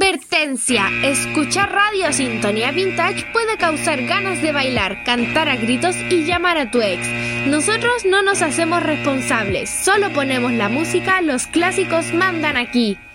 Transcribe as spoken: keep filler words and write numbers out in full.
Advertencia: escuchar Radio Sintonía Vintage puede causar ganas de bailar, cantar a gritos y llamar a tu ex. Nosotros no nos hacemos responsables, solo ponemos la música, los clásicos mandan aquí.